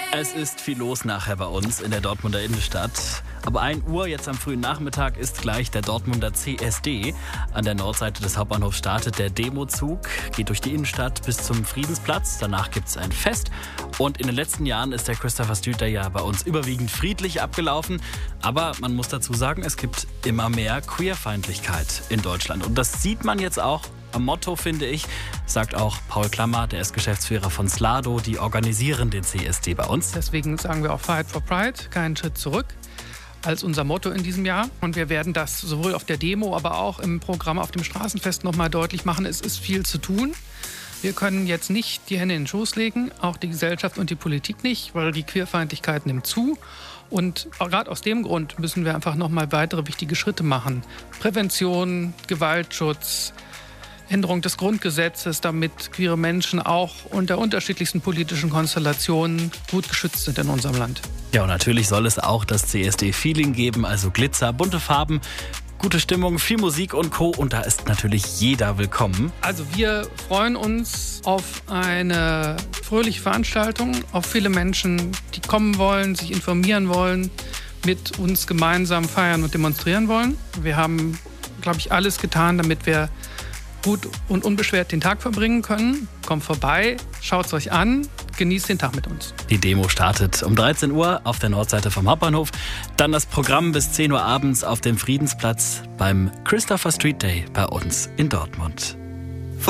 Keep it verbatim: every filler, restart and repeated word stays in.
Es ist viel los nachher bei uns in der Dortmunder Innenstadt. Ab ein Uhr jetzt am frühen Nachmittag ist gleich der Dortmunder C S D. An der Nordseite des Hauptbahnhofs startet der Demozug, geht durch die Innenstadt bis zum Friedensplatz. Danach gibt es ein Fest. Und in den letzten Jahren ist der Christopher Street Day ja bei uns überwiegend friedlich abgelaufen. Aber man muss dazu sagen, es gibt immer mehr Queerfeindlichkeit in Deutschland. Und das sieht man jetzt auch am Motto, finde ich, sagt auch Paul Klammer, der ist Geschäftsführer von Slado, die organisieren den C S D bei uns. Deswegen sagen wir auch Fight for Pride, keinen Schritt zurück, als unser Motto in diesem Jahr. Und wir werden das sowohl auf der Demo, aber auch im Programm auf dem Straßenfest noch mal deutlich machen. Es ist viel zu tun. Wir können jetzt nicht die Hände in den Schoß legen, auch die Gesellschaft und die Politik nicht, weil die Queerfeindlichkeit nimmt zu. Und gerade aus dem Grund müssen wir einfach noch mal weitere wichtige Schritte machen. Prävention, Gewaltschutz, Änderung des Grundgesetzes, damit queere Menschen auch unter unterschiedlichsten politischen Konstellationen gut geschützt sind in unserem Land. Ja, und natürlich soll es auch das C S D-Feeling geben, also Glitzer, bunte Farben, gute Stimmung, viel Musik und Co. Und da ist natürlich jeder willkommen. Also wir freuen uns auf eine fröhliche Veranstaltung, auf viele Menschen, die kommen wollen, sich informieren wollen, mit uns gemeinsam feiern und demonstrieren wollen. Wir haben, glaube ich, alles getan, damit wir gut und unbeschwert den Tag verbringen können. Kommt vorbei, schaut es euch an, genießt den Tag mit uns. Die Demo startet um dreizehn Uhr auf der Nordseite vom Hauptbahnhof. Dann das Programm bis zehn Uhr abends auf dem Friedensplatz beim Christopher Street Day bei uns in Dortmund.